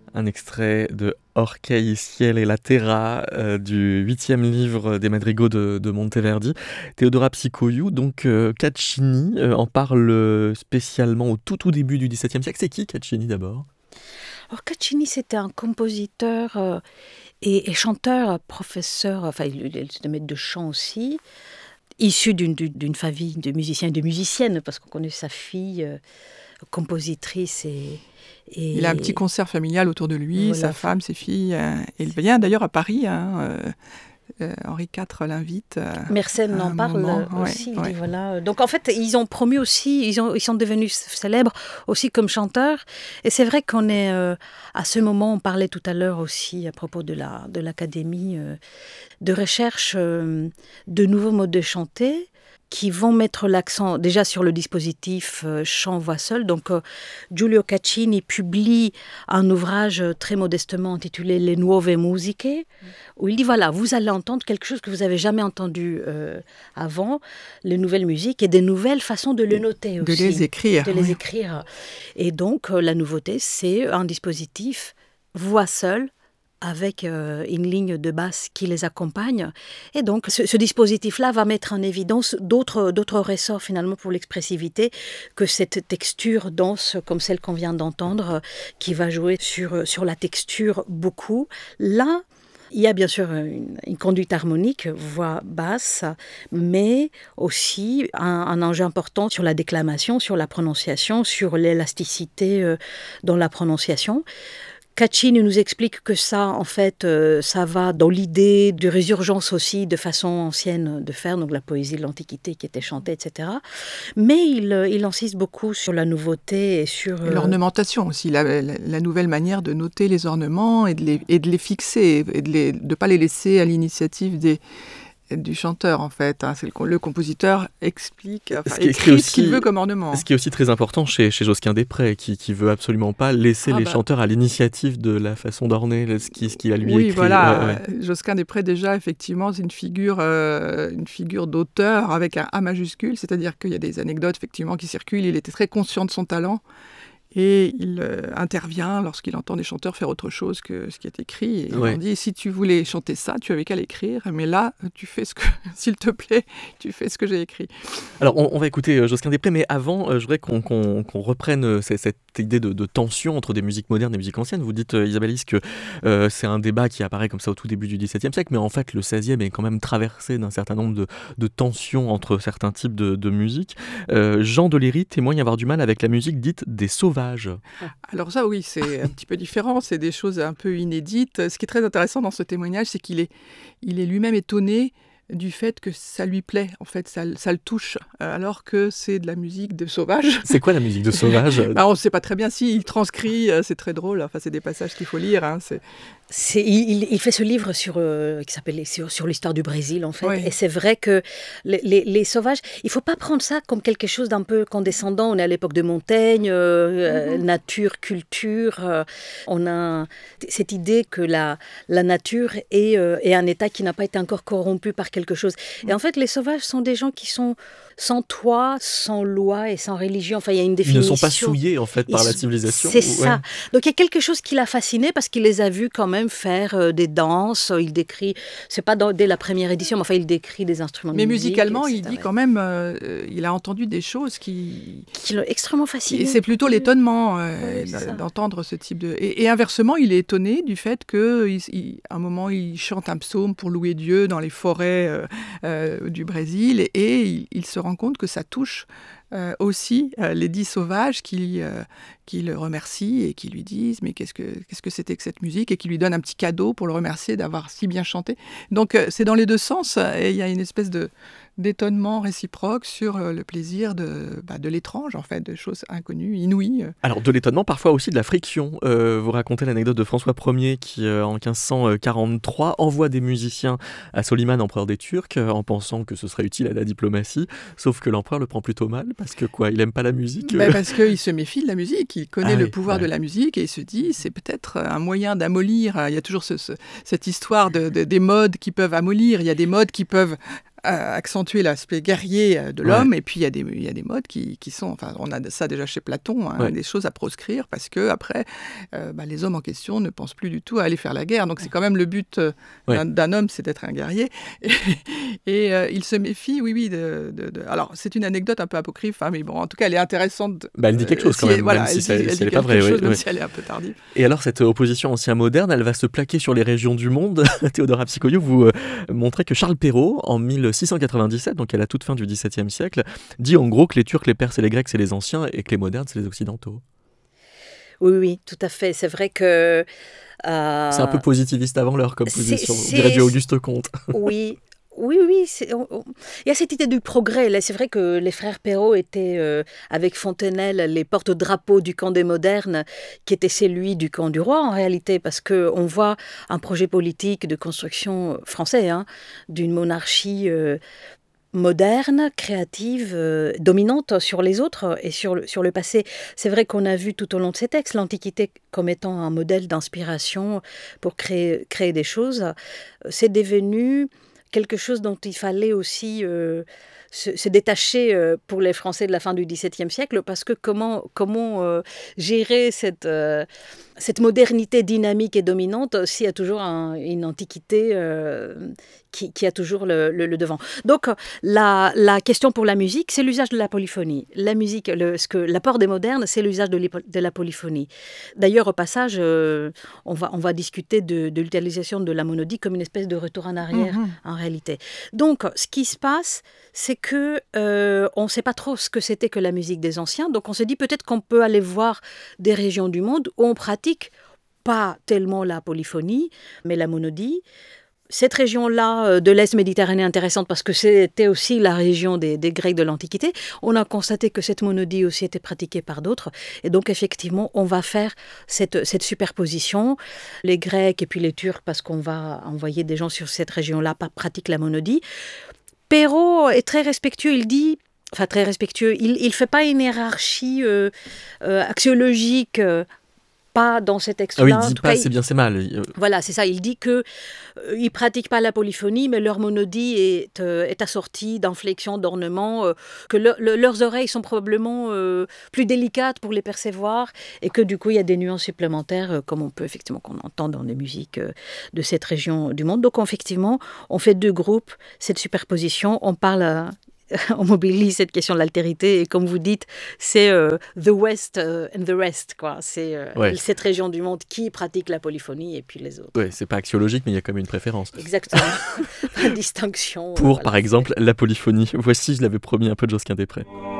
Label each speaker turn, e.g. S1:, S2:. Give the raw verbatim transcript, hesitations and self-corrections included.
S1: Un extrait de Orchei, Ciel et la Terra, euh, du huitième livre des Madrigaux de, de Monteverdi. Teodora Psychoiu, donc euh, Caccini, euh, en parle spécialement au tout tout début du dix-septième siècle. C'est qui Caccini d'abord?
S2: Alors Caccini, c'était un compositeur euh, et, et chanteur, professeur, enfin il était maître de chant aussi, issu d'une, d'une, d'une famille de musiciens et de musiciennes, parce qu'on connaît sa fille, euh, compositrice et... Et
S3: il a un petit concert familial autour de lui,
S2: voilà.
S3: Sa femme, ses filles. Euh, et il vient d'ailleurs à Paris. Hein, euh, euh, Henri quatre l'invite. Euh,
S2: Mersenne en parle
S3: moment.
S2: aussi.
S3: Ouais, ouais.
S2: Dit, voilà. Donc en fait, ils ont promu aussi, ils, ont, ils sont devenus célèbres aussi comme chanteurs. Et c'est vrai qu'on est, euh, à ce moment, on parlait tout à l'heure aussi à propos de, la, de l'académie, euh, de recherche euh, de nouveaux modes de chanter, qui vont mettre l'accent déjà sur le dispositif euh, chant-voix seule. Donc, euh, Giulio Caccini publie un ouvrage euh, très modestement intitulé « Les nuove musiche », où il dit, voilà, vous allez entendre quelque chose que vous n'avez jamais entendu euh, avant, les nouvelles musiques et des nouvelles façons de le noter aussi.
S3: De les écrire.
S2: De
S3: oui.
S2: les écrire. Et donc, euh, la nouveauté, c'est un dispositif voix seule, avec euh, une ligne de basse qui les accompagne. Et donc, ce, ce dispositif-là va mettre en évidence d'autres, d'autres ressorts, finalement, pour l'expressivité, que cette texture dense, comme celle qu'on vient d'entendre, qui va jouer sur, sur la texture beaucoup. Là, il y a bien sûr une, une conduite harmonique, voix basse, mais aussi un, un enjeu important sur la déclamation, sur la prononciation, sur l'élasticité euh, dans la prononciation. Caccini nous explique que ça, en fait, euh, ça va dans l'idée de résurgence aussi de façon ancienne de faire, donc la poésie de l'Antiquité qui était chantée, et cetera. Mais il, il insiste beaucoup sur la nouveauté et sur...
S3: Euh... Et l'ornementation aussi, la, la, la nouvelle manière de noter les ornements et de les, et de les fixer, et de ne pas les laisser à l'initiative des... du chanteur en fait, hein. C'est le, le compositeur explique, enfin,
S1: ce qui
S3: écrit
S1: aussi,
S3: ce qu'il veut comme ornement.
S1: Ce qui est aussi très important chez, chez Josquin des Prés, qui, qui veut absolument pas laisser ah les bah. chanteurs à l'initiative de la façon d'orner ce qui, ce qui a lui
S3: oui,
S1: écrit.
S3: Voilà,
S1: ouais, ouais.
S3: Josquin des Prés déjà effectivement c'est une figure, euh, une figure d'auteur avec un A majuscule, c'est-à-dire qu'il y a des anecdotes effectivement qui circulent, il était très conscient de son talent. Et il euh, intervient lorsqu'il entend des chanteurs faire autre chose que ce qui est écrit. Et ouais. On dit, si tu voulais chanter ça, tu avais qu'à l'écrire. Mais là, tu fais ce que, s'il te plaît, tu fais ce que j'ai écrit.
S1: Alors, on, on va écouter euh, Josquin des Prés, mais avant, euh, je voudrais qu'on, qu'on, qu'on reprenne euh, cette, cette idée de, de tension entre des musiques modernes et des musiques anciennes. Vous dites, euh, Isabelle Is, que euh, c'est un débat qui apparaît comme ça au tout début du dix-septième siècle, mais en fait, le seizième est quand même traversé d'un certain nombre de, de tensions entre certains types de, de musique. Euh, Jean Deléry témoigne avoir du mal avec la musique dite des sauvages.
S3: Alors ça, oui, c'est un petit peu différent, c'est des choses un peu inédites. Ce qui est très intéressant dans ce témoignage, c'est qu'il est, il est lui-même étonné du fait que ça lui plaît, en fait, ça, ça le touche, alors que c'est de la musique de sauvage.
S1: C'est quoi la musique de sauvage?
S3: bah, On ne sait pas très bien si il transcrit, c'est très drôle, enfin, c'est des passages qu'il faut lire. Hein, c'est...
S2: C'est, il, il fait ce livre sur, euh, qui s'appelle sur, sur l'histoire du Brésil, en fait.
S3: Oui.
S2: Et c'est vrai que les, les, les sauvages, il ne faut pas prendre ça comme quelque chose d'un peu condescendant. On est à l'époque de Montaigne, euh, mm-hmm. nature, culture. Euh, on a cette idée que la, la nature est, euh, est un état qui n'a pas été encore corrompu par quelque chose. Et en fait, les sauvages sont des gens qui sont sans toit, sans loi et sans religion. Enfin, il y a une définition.
S1: Ils ne sont pas souillés, en fait, par Ils, la civilisation.
S2: C'est
S1: ou...
S2: ça.
S1: Ouais.
S2: Donc, il y a quelque chose qui l'a fasciné parce qu'il les a vus quand même faire euh, des danses. Il décrit, c'est pas dans, dès la première édition, mais enfin, il décrit des instruments de
S3: mais
S2: musique.
S3: Mais musicalement,
S2: et cetera.
S3: il dit quand même, euh, il a entendu des choses qui...
S2: Qui l'ont extrêmement fasciné.
S3: Et c'est plutôt l'étonnement euh, oui, d'entendre ce type de... Et, et inversement, il est étonné du fait qu'à un moment, il chante un psaume pour louer Dieu dans les forêts euh, euh, du Brésil et, et il, il se rend compte que ça touche Euh, aussi euh, les dix sauvages qui, euh, qui le remercient et qui lui disent mais qu'est-ce que, qu'est-ce que c'était que cette musique et qui lui donnent un petit cadeau pour le remercier d'avoir si bien chanté. Donc euh, c'est dans les deux sens et il y a une espèce de, d'étonnement réciproque sur euh, le plaisir de, bah, de l'étrange en fait, de choses inconnues, inouïes.
S1: Alors de l'étonnement, parfois aussi de la friction. Euh, vous racontez l'anecdote de François Ier qui euh, en quinze cent quarante-trois envoie des musiciens à Soliman, empereur des Turcs, euh, en pensant que ce serait utile à la diplomatie, sauf que l'empereur le prend plutôt mal. Parce que quoi, il aime pas la musique
S3: bah Parce qu'il se méfie de la musique, il connaît ah le oui, pouvoir ouais. de la musique et il se dit c'est peut-être un moyen d'amollir. Il y a toujours ce, ce, cette histoire de, de, des modes qui peuvent amollir, il y a des modes qui peuvent accentuer l'aspect guerrier de l'homme, ouais. Et puis il y a des il y a des modes qui, qui sont, enfin on a ça déjà chez Platon, hein, ouais. Des choses à proscrire parce que après euh, bah, les hommes en question ne pensent plus du tout à aller faire la guerre, donc c'est quand même le but euh, ouais. d'un, d'un homme, c'est d'être un guerrier, et, et euh, il se méfie, oui oui, de, de, de... alors c'est une anecdote un peu apocryphe, hein, mais bon en tout cas elle est intéressante.
S1: Bah, elle dit quelque chose
S3: euh,
S1: quand
S3: si
S1: même,
S3: elle, voilà,
S1: même si,
S3: elle
S1: ça,
S3: dit, elle
S1: si
S3: dit
S1: elle n'est pas vraie,
S3: chose,
S1: ouais,
S3: même
S1: ouais.
S3: si elle est un peu tardive.
S1: Et alors cette opposition ancien-moderne, elle va se plaquer sur les régions du monde. Théodora Psicoyou, vous euh, montrez que Charles Perrault, en mille six cent quatre-vingt-dix-sept, donc à la toute fin du dix-septième siècle, dit en gros que les Turcs, les Perses et les Grecs, c'est les anciens et que les modernes, c'est les occidentaux.
S2: Oui, oui, tout à fait. C'est vrai que... Euh...
S1: C'est un peu positiviste avant l'heure comme position,
S2: c'est,
S1: dirait du Auguste Comte.
S2: Oui. Oui, oui, c'est, on, on, il y a cette idée du progrès. Là, c'est vrai que les frères Perrault étaient, euh, avec Fontenelle, les porte-drapeaux du camp des modernes, qui était celui du camp du roi, en réalité, parce qu'on voit un projet politique de construction français, hein, d'une monarchie euh, moderne, créative, euh, dominante sur les autres et sur le, sur le passé. C'est vrai qu'on a vu tout au long de ces textes l'Antiquité comme étant un modèle d'inspiration pour créer, créer des choses. C'est devenu... quelque chose dont il fallait aussi euh, se, se détacher euh, pour les Français de la fin du XVIIe siècle, parce que comment, comment euh, gérer cette, euh, cette modernité dynamique et dominante s'il y a toujours un, une antiquité euh, qui, qui a toujours le, le, le devant. Donc la, la question pour la musique, c'est l'usage de la polyphonie. La musique, le, ce que, l'apport des modernes, c'est l'usage de, de la polyphonie. D'ailleurs, au passage, euh, on, va, on va discuter de, de l'utilisation de la monodie comme une espèce de retour en arrière, mmh. en réalité. Donc, ce qui se passe, c'est que euh, on ne sait pas trop ce que c'était que la musique des anciens. Donc, on se dit peut-être qu'on peut aller voir des régions du monde où on pratique pas tellement la polyphonie, mais la monodie. Cette région-là de l'Est méditerranéen est intéressante parce que c'était aussi la région des, des Grecs de l'Antiquité. On a constaté que cette monodie aussi était pratiquée par d'autres. Et donc, effectivement, on va faire cette, cette superposition. Les Grecs et puis les Turcs, parce qu'on va envoyer des gens sur cette région-là, pratiquent la monodie. Perrault est très respectueux. Il dit... Enfin, très respectueux. Il ne fait pas une hiérarchie euh, euh, axiologique euh, pas dans ces textes-là.
S1: Ah oui, il dit pas cas, c'est bien, c'est mal.
S2: Voilà, c'est ça. Il dit qu'ils euh, ne pratiquent pas la polyphonie, mais leur monodie est, euh, est assortie d'inflexions, d'ornements, euh, que le, le, leurs oreilles sont probablement euh, plus délicates pour les percevoir, et que du coup, il y a des nuances supplémentaires, euh, comme on peut effectivement, qu'on entend dans les musiques euh, de cette région du monde. Donc, effectivement, on fait deux groupes, cette superposition, on parle... À, on mobilise cette question de l'altérité et comme vous dites, c'est euh, the West uh, and the rest, quoi. C'est euh, ouais. cette région du monde qui pratique la polyphonie et puis les autres.
S1: Ouais, c'est pas axiologique, mais il y a quand même une préférence.
S2: Exactement, pas de distinction.
S1: Pour, euh, voilà, par exemple, la polyphonie. Voici, je l'avais promis, un peu de Josquin des Prés.